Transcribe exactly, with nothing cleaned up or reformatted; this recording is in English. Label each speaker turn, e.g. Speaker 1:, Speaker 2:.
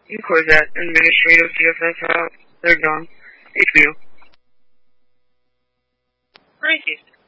Speaker 1: Inquisat, Administrative C S S out. They're gone. H B O.
Speaker 2: Frankie.